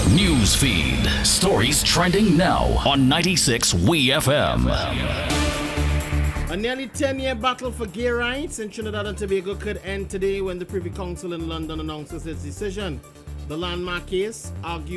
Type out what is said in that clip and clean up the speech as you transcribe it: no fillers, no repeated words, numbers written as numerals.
News feed. Stories trending now on 96 WeFM. A nearly 10-year battle for gay rights in Trinidad and Tobago could end today when the Privy Council in London announces its decision. The landmark case, argued